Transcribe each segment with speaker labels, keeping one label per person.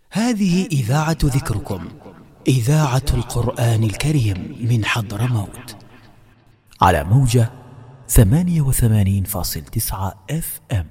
Speaker 1: هذه إذاعة ذكركم، إذاعة القرآن الكريم من حضرموت، على موجة 88.9 FM.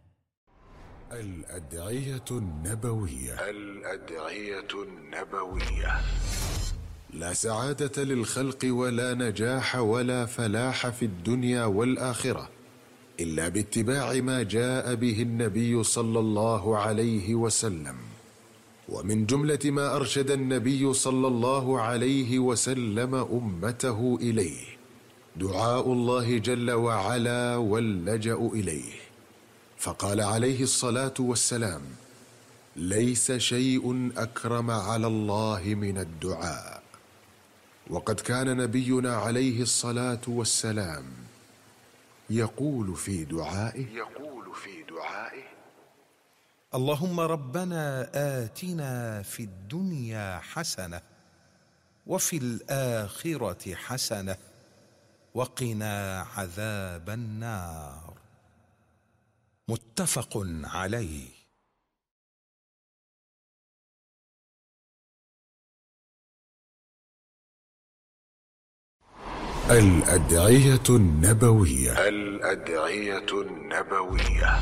Speaker 2: الأدعية النبوية. الأدعية النبوية. لا سعادة للخلق ولا نجاح ولا فلاح في الدنيا والآخرة إلا باتباع ما جاء به النبي صلى الله عليه وسلم. ومن جملة ما أرشد النبي صلى الله عليه وسلم أمته إليه دعاء الله جل وعلا واللجأ إليه، فقال عليه الصلاة والسلام: ليس شيء أكرم على الله من الدعاء. وقد كان نبينا عليه الصلاة والسلام يقول في دعائه:
Speaker 3: اللهم ربنا آتنا في الدنيا حسنة وفي الآخرة حسنة وقنا عذاب النار. متفق عليه.
Speaker 2: الأدعية النبوية. الأدعية النبوية.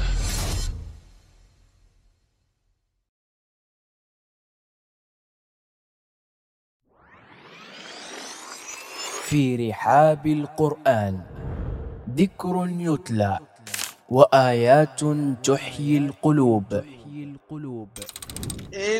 Speaker 4: في رحاب القرآن ذكر يتلى وآيات تحيي القلوب.